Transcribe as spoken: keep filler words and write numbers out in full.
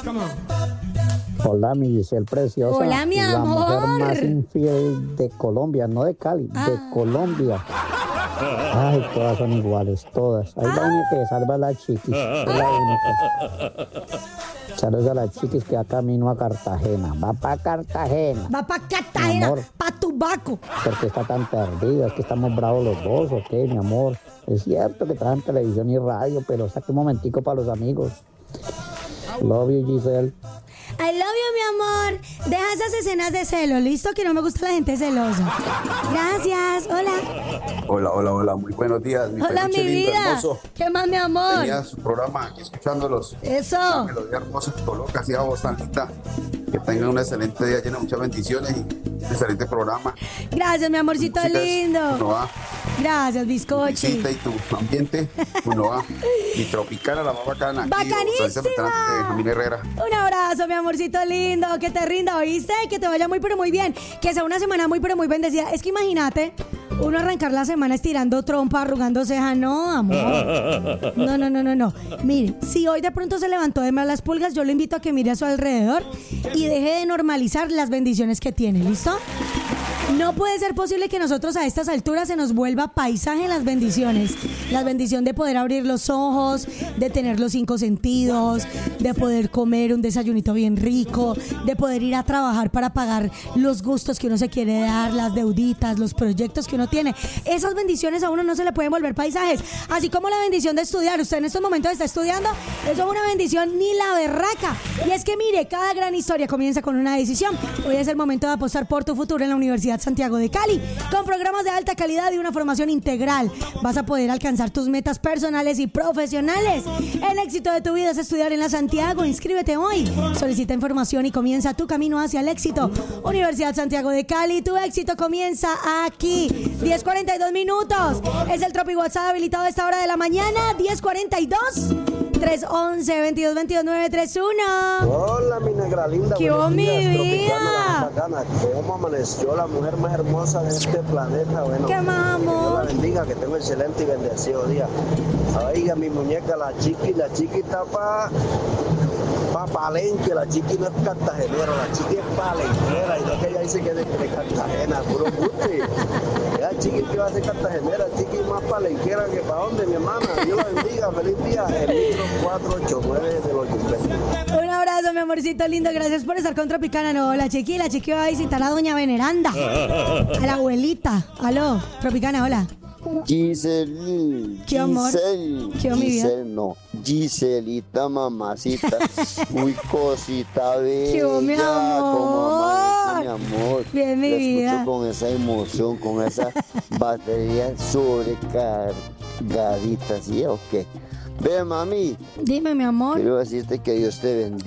Hola, mi Giselle preciosa. Hola, mi La amor. mujer más infiel de Colombia, no de Cali, Ah. de Colombia. Ay, todas son iguales, todas. Ahí la única que salva es la Chiquis, es la única. Saludos a la Chiquis que va camino a Cartagena. Va para Cartagena. Va pa' Mi Cartagena, amor. pa' Tubaco. ¿Por qué está tan perdida? ¿Es que estamos bravos los dos o qué, mi amor? Es cierto que traen televisión y radio, pero saque un momentico para los amigos. Love you, Giselle. I love you, mi amor. Deja esas escenas de celo, ¿listo? Que no me gusta la gente celosa. Gracias, hola. Hola, hola, hola, muy buenos días. Mi Hola, mi peluche lindo, vida. hermoso. ¿Qué más, mi amor? Tenía su programa aquí escuchándolos. Eso. Una melodía hermosa, coloca así a voz tan linda. Que tengan un excelente día lleno de muchas bendiciones y un excelente programa. Gracias, mi amorcito Chicas, lindo. ¿cómo va? Gracias, Tu bizcochi. visita y tu ambiente, ¿cómo va? Mi tropicana, la más bacana. aquí, ¡Bacanísima! de Jamín Herrera. Un abrazo, mi amorcito lindo. Que te rinda, ¿oíste? Que te vaya muy, pero muy bien. Que sea una semana muy, pero muy bendecida. Es que imagínate, uno arrancar la semana estirando trompa, arrugando ceja. No, amor. No, no, no, no, no. Mire, si hoy de pronto se levantó de más las pulgas, yo le invito a que mire a su alrededor y deje de normalizar las bendiciones que tiene. ¿Listo? No puede ser posible que nosotros a estas alturas se nos vuelva paisaje las bendiciones. La bendición de poder abrir los ojos, de tener los cinco sentidos, de poder comer un desayunito bien rico, de poder ir a trabajar para pagar los gustos que uno se quiere dar, las deuditas, los proyectos que uno tiene. Esas bendiciones a uno no se le pueden volver paisajes. Así como la bendición de estudiar. Usted en estos momentos está estudiando, eso es una bendición ni la berraca. Y es que mire, cada gran historia comienza con una decisión. Hoy es el momento de apostar por tu futuro en la Universidad Santiago de Cali, con programas de alta calidad y una formación integral. Vas a poder alcanzar tus metas personales y profesionales. El éxito de tu vida es estudiar en la Santiago. Inscríbete hoy. Solicita información y comienza tu camino hacia el éxito. Universidad Santiago de Cali, tu éxito comienza aquí. diez cuarenta y dos minutos. Es el Tropi WhatsApp habilitado a esta hora de la mañana. diez cuarenta y dos. tres once, veintidós veintidós, nueve tres uno. Hola, mi negra linda. ¿Qué buenos hubo, mi días, vida? tropicana, la más bacana. ¿Cómo amaneció la mujer más hermosa de este planeta? Bueno, ¿Qué más, que Dios amor? la bendiga, que tenga un excelente y bendecido día. Oiga, mi muñeca, la chiqui, la chiqui está pa' pa' Palenque, la chiqui no es cartagenera, la chiqui es palenquera, y no que ella dice que es de, de Cartagena, puro buche. La chiqui que va a ser cartagenera, chiqui más palenquera que para dónde, mi hermana. Dios la bendiga, feliz día. El micro cuatro ocho nueve de los Yumbes. Un abrazo, mi amorcito lindo. Gracias por estar con Tropicana. No, la chiqui, la chiqui va a visitar a doña Veneranda, a la abuelita. Aló, Tropicana, hola. Giselle, ¿Qué amor? Giselle, ¿Qué, mi vida? Giselle, no, Giselita, mamacita, muy cosita bella, ¿Qué, mi amor? como amanece, mi amor, Bien, mi la vida. escucho con esa emoción, con esa batería sobrecargadita, ¿sí o qué? Ve, mami, Dime, mi amor. quiero decirte que Dios te bendiga.